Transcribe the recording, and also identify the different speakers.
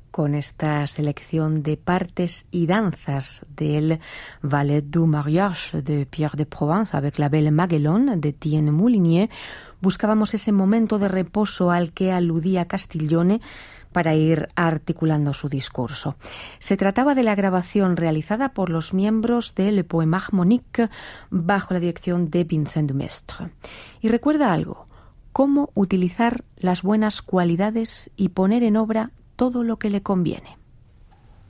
Speaker 1: con esta selección de partes y danzas del Ballet du Mariage de Pierre de Provence avec la Belle Maguelone de Etienne Moulinier, buscábamos ese momento de reposo al que aludía Castiglione para ir articulando su discurso. Se trataba de la grabación realizada por los miembros de Le Poème Harmonique bajo la dirección de Vincent Dumestre. Y recuerda algo: cómo utilizar las buenas cualidades y poner en obra todo lo que le conviene.